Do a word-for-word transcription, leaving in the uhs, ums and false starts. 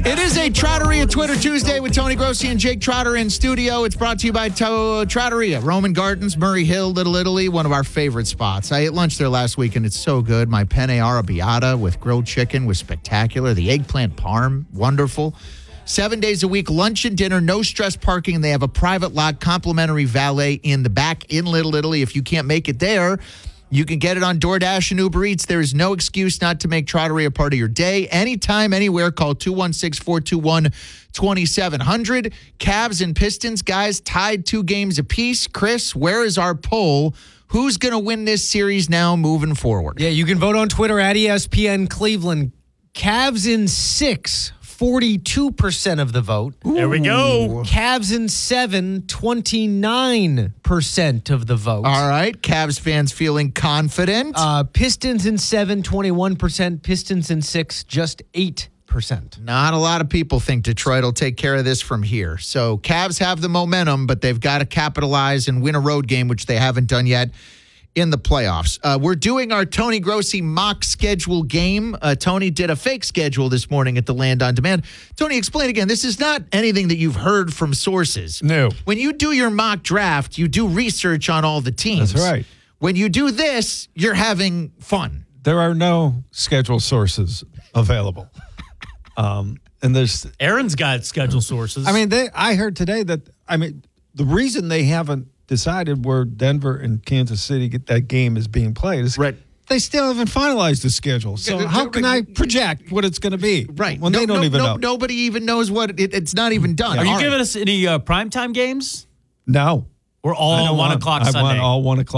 It is a Trattoria Twitter Tuesday with Tony Grossi and Jake Trotter in studio. It's brought to you by to- Trattoria, Roman Gardens, Murray Hill, Little Italy, one of our favorite spots. I ate lunch there last week, and it's so good. My penne arrabbiata with grilled chicken was spectacular. The eggplant parm, wonderful. Seven days a week, lunch and dinner, no stress parking, and they have a private lot, complimentary valet in the back in Little Italy. If you can't make it there, you can get it on DoorDash and Uber Eats. There is no excuse not to make Trattoria part of your day. Anytime, anywhere, call two one six, four two one, two seven zero zero. Cavs and Pistons, guys, tied two games apiece. Chris, where is our poll? Who's going to win this series now moving forward? Yeah, you can vote on Twitter at E S P N Cleveland. Cavs in six. forty-two percent of the vote. There we go. Cavs in seven, twenty-nine percent of the vote. All right. Cavs fans feeling confident. Uh, Pistons in seven, twenty-one percent. Pistons in six, just eight percent. Not a lot of people think Detroit will take care of this from here. So Cavs have the momentum, but they've got to capitalize and win a road game, which they haven't done yet in the playoffs. Uh, we're doing our Tony Grossi mock schedule game. Uh, Tony did a fake schedule this morning at the Land on Demand. Tony, explain again. This is not anything that you've heard from sources. No. When you do your mock draft, you do research on all the teams. That's right. When you do this, you're having fun. There are no schedule sources available. Um, and there's Aaron's got schedule sources. I mean, they. I heard today that, I mean, the reason they haven't decided where Denver and Kansas City get that game is being played is Right. they still haven't finalized the schedule. So Yeah, how can I project what it's going to be? Right. When No- they don't no- even no- know. Nobody even knows what it, it's not even done. Are you All right. giving us any uh, primetime games? No. We're I all don't one want- o'clock I Sunday. want all one o'clock.